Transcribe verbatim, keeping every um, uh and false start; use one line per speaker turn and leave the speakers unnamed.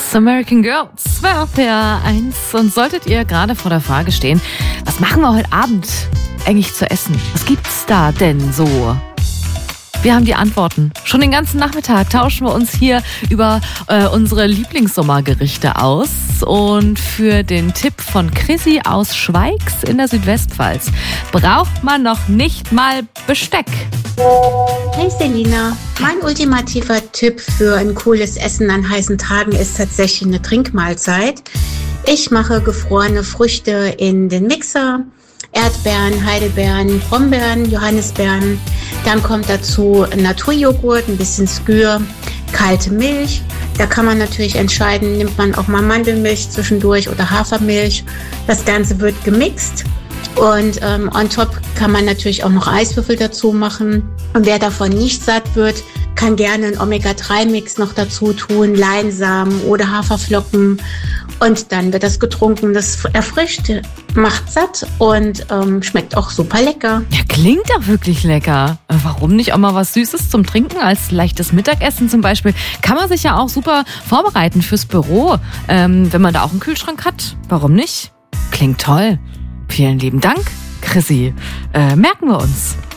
Beatles, American Girls, zwei auf der eins. Und solltet ihr gerade vor der Frage stehen, was machen wir heute Abend eigentlich zu essen? Was gibt's da denn so? Wir haben die Antworten. Schon den ganzen Nachmittag tauschen wir uns hier über äh, unsere Lieblingssommergerichte aus. Und für den Tipp von Chrissy aus Schweigs in der Südwestpfalz braucht man noch nicht mal Besteck.
Hey Selina, mein ultimativer Tipp für ein cooles Essen an heißen Tagen ist tatsächlich eine Trinkmahlzeit. Ich mache gefrorene Früchte in den Mixer. Erdbeeren, Heidelbeeren, Brombeeren, Johannisbeeren. Dann kommt dazu Naturjoghurt, ein bisschen Skür, kalte Milch. Da kann man natürlich entscheiden, nimmt man auch mal Mandelmilch zwischendurch oder Hafermilch. Das Ganze wird gemixt. Und ähm, on top kann man natürlich auch noch Eiswürfel dazu machen. Und wer davon nicht satt wird, kann gerne einen Omega drei Mix noch dazu tun, Leinsamen oder Haferflocken. Und dann wird das getrunken. Das erfrischt, macht satt und ähm, schmeckt auch super lecker.
Ja, klingt doch wirklich lecker. Warum nicht auch mal was Süßes zum Trinken als leichtes Mittagessen zum Beispiel? Kann man sich ja auch super vorbereiten fürs Büro, ähm, wenn man da auch einen Kühlschrank hat. Warum nicht? Klingt toll. Vielen lieben Dank, Chrissy. Äh, merken wir uns.